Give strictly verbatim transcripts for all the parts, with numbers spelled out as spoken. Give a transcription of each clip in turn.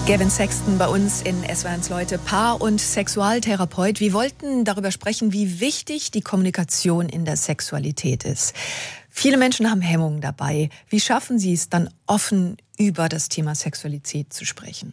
Gavin Sexton bei uns in S W R eins Leute, Paar- und Sexualtherapeut. Wir wollten darüber sprechen, wie wichtig die Kommunikation in der Sexualität ist. Viele Menschen haben Hemmungen dabei. Wie schaffen Sie es dann offen über das Thema Sexualität zu sprechen?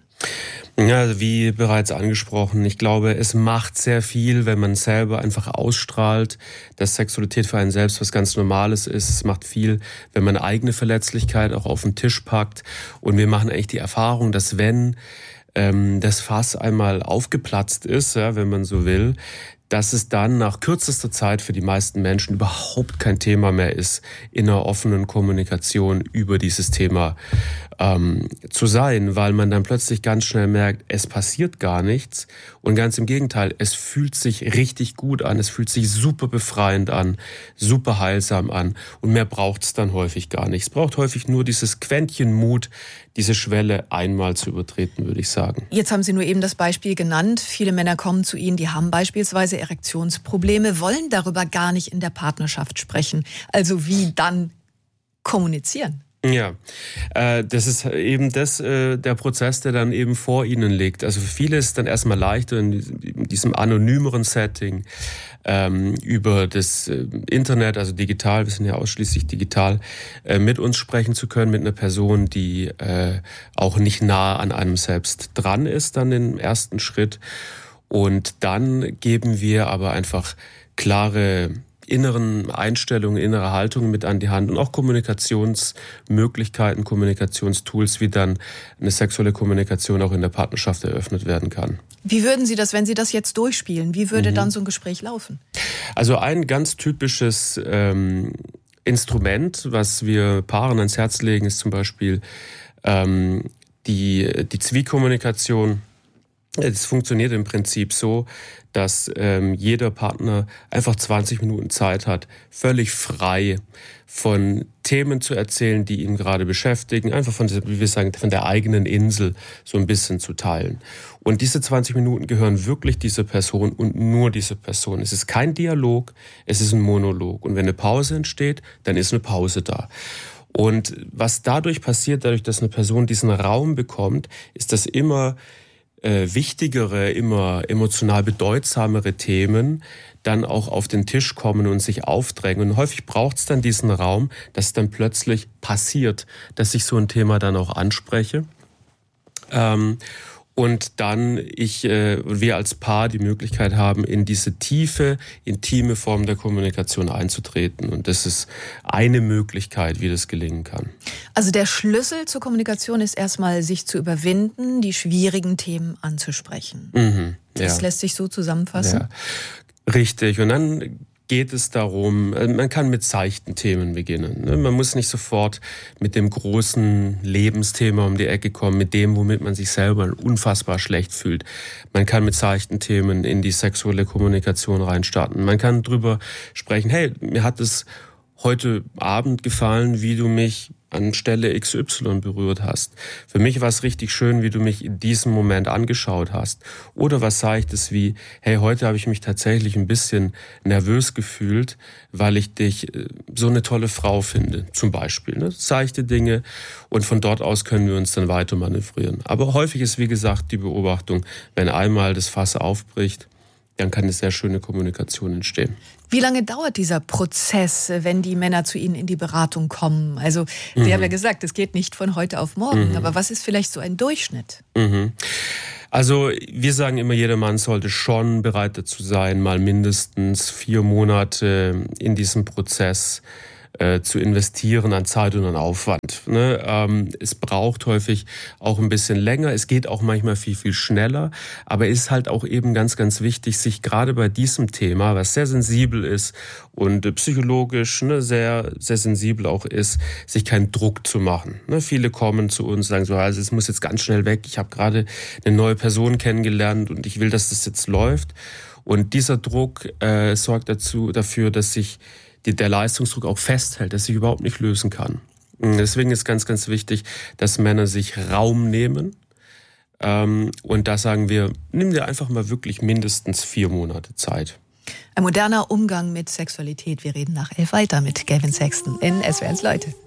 Ja, wie bereits angesprochen, ich glaube, es macht sehr viel, wenn man selber einfach ausstrahlt, dass Sexualität für einen selbst was ganz Normales ist. Es macht viel, wenn man eigene Verletzlichkeit auch auf den Tisch packt. Und wir machen eigentlich die Erfahrung, dass wenn ähm, das Fass einmal aufgeplatzt ist, ja, wenn man so will, dass es dann nach kürzester Zeit für die meisten Menschen überhaupt kein Thema mehr ist, in einer offenen Kommunikation über dieses Thema ähm, zu sein, weil man dann plötzlich ganz schnell merkt, es passiert gar nichts und ganz im Gegenteil, es fühlt sich richtig gut an, es fühlt sich super befreiend an, super heilsam an und mehr braucht es dann häufig gar nicht. Es braucht häufig nur dieses Quäntchen Mut, diese Schwelle einmal zu übertreten, würde ich sagen. Jetzt haben Sie nur eben das Beispiel genannt. Viele Männer kommen zu Ihnen, die haben beispielsweise Erektionsprobleme, wollen darüber gar nicht in der Partnerschaft sprechen. Also wie dann kommunizieren? Ja, äh, das ist eben das, äh, der Prozess, der dann eben vor Ihnen liegt. Also für viele ist es dann erstmal leichter in diesem anonymeren Setting ähm, über das äh, Internet, also digital, wir sind ja ausschließlich digital, äh, mit uns sprechen zu können, mit einer Person, die äh, auch nicht nah an einem selbst dran ist, dann im ersten Schritt. Und dann geben wir aber einfach klare inneren Einstellungen, innere Haltungen mit an die Hand und auch Kommunikationsmöglichkeiten, Kommunikationstools, wie dann eine sexuelle Kommunikation auch in der Partnerschaft eröffnet werden kann. Wie würden Sie das, wenn Sie das jetzt durchspielen, wie würde Mhm. dann so ein Gespräch laufen? Also ein ganz typisches ähm, Instrument, was wir Paaren ans Herz legen, ist zum Beispiel ähm, die, die Zwiegkommunikation. Es funktioniert im Prinzip so, dass ähm, jeder Partner einfach zwanzig Minuten Zeit hat, völlig frei von Themen zu erzählen, die ihn gerade beschäftigen, einfach von, wie wir sagen, von der eigenen Insel so ein bisschen zu teilen. Und diese zwanzig Minuten gehören wirklich dieser Person und nur dieser Person. Es ist kein Dialog, es ist ein Monolog. Und wenn eine Pause entsteht, dann ist eine Pause da. Und was dadurch passiert, dadurch, dass eine Person diesen Raum bekommt, ist, dass immer Äh, wichtigere, immer emotional bedeutsamere Themen dann auch auf den Tisch kommen und sich aufdrängen. Und häufig braucht es dann diesen Raum, dass dann plötzlich passiert, dass ich so ein Thema dann auch anspreche. Ähm, und dann ich, äh, wir als Paar die Möglichkeit haben, in diese tiefe, intime Form der Kommunikation einzutreten. Und das ist eine Möglichkeit, wie das gelingen kann. Also der Schlüssel zur Kommunikation ist erstmal, sich zu überwinden, die schwierigen Themen anzusprechen. Mhm, ja. Das lässt sich so zusammenfassen? Ja, richtig. Und dann geht es darum, man kann mit seichten Themen beginnen. Man muss nicht sofort mit dem großen Lebensthema um die Ecke kommen, mit dem, womit man sich selber unfassbar schlecht fühlt. Man kann mit seichten Themen in die sexuelle Kommunikation reinstarten. Man kann drüber sprechen, hey, mir hat es heute Abend gefallen, wie du mich an Stelle X Y berührt hast. Für mich war es richtig schön, wie du mich in diesem Moment angeschaut hast. Oder was Seichtes wie, hey, heute habe ich mich tatsächlich ein bisschen nervös gefühlt, weil ich dich so eine tolle Frau finde, zum Beispiel. Ne? Seichte Dinge und von dort aus können wir uns dann weiter manövrieren. Aber häufig ist, wie gesagt, die Beobachtung, wenn einmal das Fass aufbricht, dann kann eine sehr schöne Kommunikation entstehen. Wie lange dauert dieser Prozess, wenn die Männer zu Ihnen in die Beratung kommen? Also Sie Mhm. haben ja gesagt, es geht nicht von heute auf morgen, Mhm. aber was ist vielleicht so ein Durchschnitt? Mhm. Also wir sagen immer, jeder Mann sollte schon bereit dazu sein, mal mindestens vier Monate in diesem Prozess äh, zu investieren an Zeit und an Aufwand. Ne? Ähm, es braucht häufig auch ein bisschen länger. Es geht auch manchmal viel, viel schneller. Aber es ist halt auch eben ganz, ganz wichtig, sich gerade bei diesem Thema, was sehr sensibel ist und äh, psychologisch ne, sehr, sehr sensibel auch ist, sich keinen Druck zu machen. Ne? Viele kommen zu uns und sagen so, also es muss jetzt ganz schnell weg. Ich habe gerade eine neue Person kennengelernt und ich will, dass das jetzt läuft. Und dieser Druck äh, sorgt dazu, dafür, dass sich die, der Leistungsdruck auch festhält, dass sich überhaupt nicht lösen kann. Und deswegen ist ganz, ganz wichtig, dass Männer sich Raum nehmen. Ähm, und da sagen wir, nimm dir einfach mal wirklich mindestens vier Monate Zeit. Ein moderner Umgang mit Sexualität. Wir reden nach elf weiter mit Gavin Sexton in S W R eins Leute.